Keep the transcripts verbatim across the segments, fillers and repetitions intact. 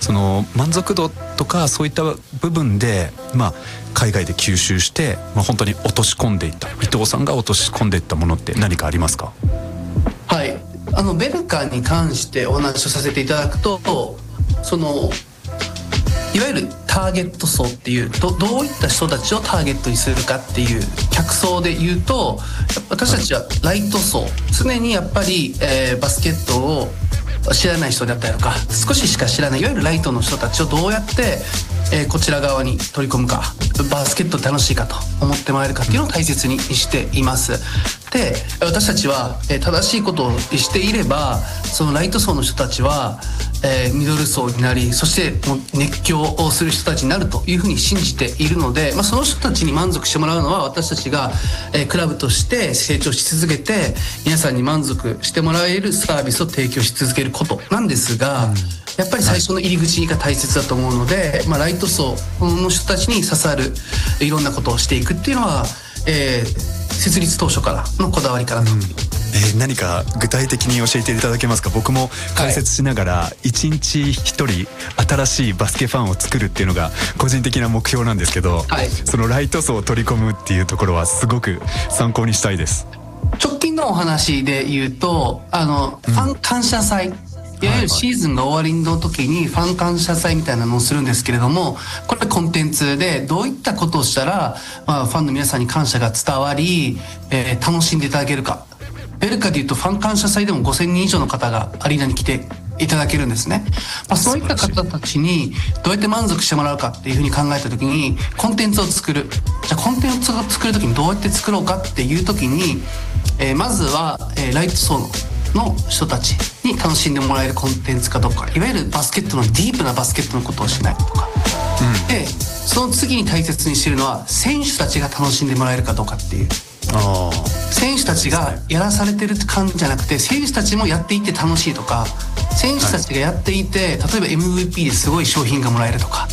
その満足度とかそういった部分で、まあ、海外で吸収して、まあ、本当に落とし込んでいった伊藤さんが落とし込んでいったものって何かありますか？ はい、あのベルカに関してお話をさせていただくと、そのいわゆるターゲット層っていう ど, どういった人たちをターゲットにするかっていう客層で言うと、私たちはライト層、常にやっぱり、えー、バスケットを知らない人だったりとか少ししか知らないいわゆるライトの人たちをどうやって、えー、こちら側に取り込むか、バスケット楽しいかと思ってもらえるかっていうのを大切にしています。で、私たちは、えー、正しいことをしていればそのライト層の人たちは、えー、ミドル層になり、そしてもう熱狂をする人たちになるというふうに信じているので、まあ、その人たちに満足してもらうのは私たちが、えー、クラブとして成長し続けて皆さんに満足してもらえるサービスを提供し続けることなんですが、うん、やっぱり最初の入り口が大切だと思うので、まあ、ライト層の人たちに刺さるいろんなことをしていくっていうのは、えー設立当初からのこだわりからと、うんえー、何か具体的に教えていただけますか？僕も解説しながら一日一人新しいバスケファンを作るっていうのが個人的な目標なんですけど、はい、そのライト層を取り込むっていうところはすごく参考にしたいです。 直近のお話で言うと、あの、うん、ファン感謝祭、いわゆるシーズンが終わりの時にファン感謝祭みたいなのをするんですけれども、これコンテンツでどういったことをしたら、まあ、ファンの皆さんに感謝が伝わり、えー、楽しんでいただけるか。ベルカでいうとファン感謝祭でもごせんにん以上の方がアリーナに来ていただけるんですね。まあ、そういった方たちにどうやって満足してもらうかっていうふうに考えた時に、コンテンツを作る。じゃあコンテンツを作る時にどうやって作ろうかっていう時に、えー、まずは、えー、ライト層のの人たちに楽しんでもらえるコンテンツかどうか、いわゆるバスケットのディープなバスケットのことをしないとか、うん、でその次に大切にしているのは選手たちが楽しんでもらえるかどうかっていう、あ選手たちがやらされてる感じじゃなくて、選手たちもやっていて楽しいとか、選手たちがやっていて、はい、例えば エムブイピー ですごい商品がもらえるとか、はい、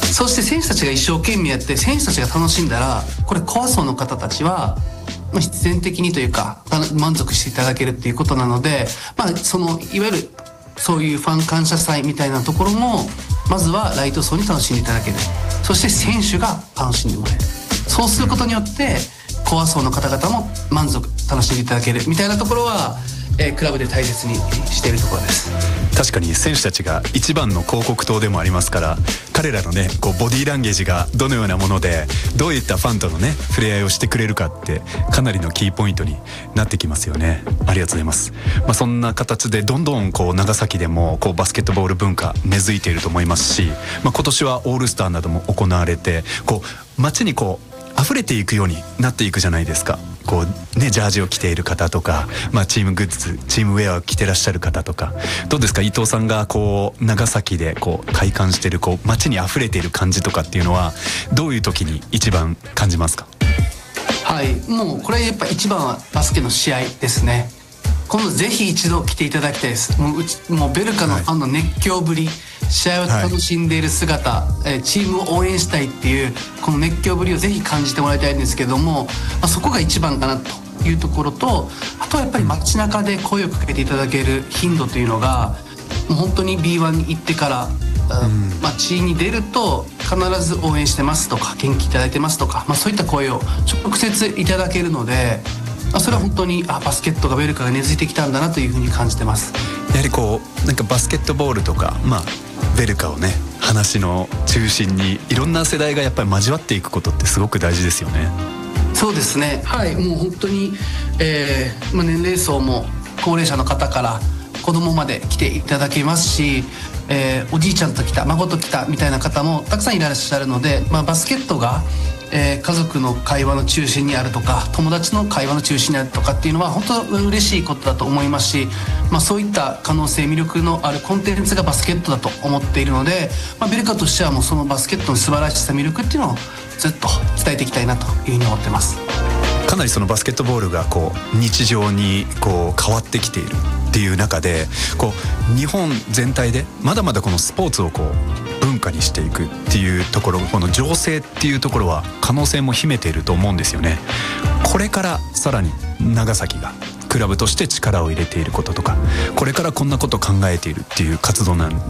そして選手たちが一生懸命やって選手たちが楽しんだら、これコア層の方たちは必然的にというか満足していただけるっていうことなので、まあ、そのいわゆるそういうファン感謝祭みたいなところもまずはライト層に楽しんでいただける、そして選手が楽しんでもらえる、そうすることによってコア層の方々も満足楽しんでいただけるみたいなところは、えー、クラブで大切にしているところです。 確かに選手たちが一番の広告塔でもありますから、彼らのねこうボディーランゲージがどのようなものでどういったファンとのね触れ合いをしてくれるかってかなりのキーポイントになってきますよね。ありがとうございます。まあ、そんな形でどんどんこう長崎でもこうバスケットボール文化根付いていると思いますし、まあ、今年はオールスターなども行われて、こう街にこう溢れていくようになっていくじゃないですか。こうね、ジャージを着ている方とか、まあ、チームグッズチームウェアを着てらっしゃる方とか、どうですか伊藤さんがこう長崎でこう体感しているこう街に溢れている感じとかっていうのはどういう時に一番感じますか？ はい、もうこれやっぱ一番はバスケの試合ですね。今度ぜひ一度来ていただきたいです。もううちもうベルカのファンの熱狂ぶり、はい、試合を楽しんでいる姿、はい、チームを応援したいっていうこの熱狂ぶりをぜひ感じてもらいたいんですけども、まあ、そこが一番かなというところと、あとはやっぱり街中で声をかけていただける頻度というのが、もう本当に ビーワン に行ってから、うん、街に出ると必ず応援してますとか元気いただいてますとか、まあ、そういった声を直接いただけるので、まあ、それは本当にあバスケットがベルカが根付いてきたんだなというふうに感じてます。 やはりこうなんかバスケットボールとか、まあ、ベルカをね話の中心にいろんな世代がやっぱり交わっていくことってすごく大事ですよね。 そうですね、はい、もう本当に、えーまあ、年齢層も高齢者の方から子供まで来ていただけますし、えー、おじいちゃんと来た孫と来たみたいな方もたくさんいらっしゃるので、まあ、バスケットがえー、家族の会話の中心にあるとか友達の会話の中心にあるとかっていうのは本当嬉しいことだと思いますし、まあ、そういった可能性魅力のあるコンテンツがバスケットだと思っているので、まあ、ベルカとしてはもうそのバスケットの素晴らしさ魅力っていうのをずっと伝えていきたいなというふうに思ってます。 かなりそのバスケットボールがこう日常にこう変わってきているっていう中で、こう日本全体でまだまだこのスポーツをこう文化にしていくっていうところ、この情勢っていうところは可能性も秘めていると思うんですよね。これからさらに長崎がクラブとして力を入れていることとか、これからこんなことを考えているっていう活動なん